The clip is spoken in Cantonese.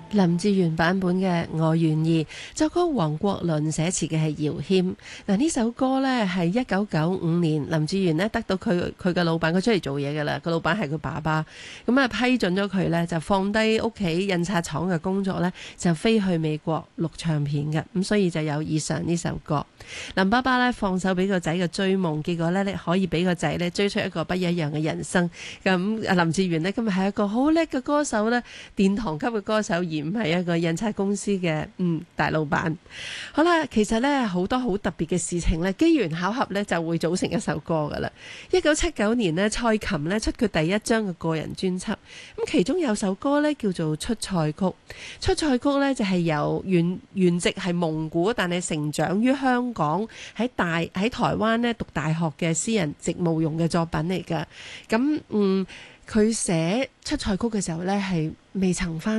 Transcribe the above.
林志炫版本嘅《我願意》，作曲黃國倫，寫詞嘅係姚謙。嗱，呢首歌呢係1995年林志炫呢得到佢嘅老闆，佢出嚟做嘢㗎啦，個老闆係佢爸爸，咁啊批准咗佢呢，就放低屋企印刷廠嘅工作呢，就飛去美國錄唱片嘅，咁所以就有以上呢首歌。林爸爸呢放手俾個仔嘅追夢，結果呢你可以俾個仔呢追出一個不一樣嘅人生。咁林志炫呢今日係一個好叻嘅歌手呢，殿堂級嘅歌手，而唔係一個印刷公司嘅大老闆。好啦，其實呢好多好特別嘅事情呢，機緣巧合呢就會組成一首歌噶啦。1979年呢，蔡琴呢出佢第一張嘅個人專輯，咁其中有首歌呢叫做《出塞曲》。出塞曲呢就係由原籍係蒙古，但係成長於香港，喺台灣呢讀大學嘅私人籍務用嘅作品嚟噶。咁佢寫出塞曲嘅時候呢，係未曾翻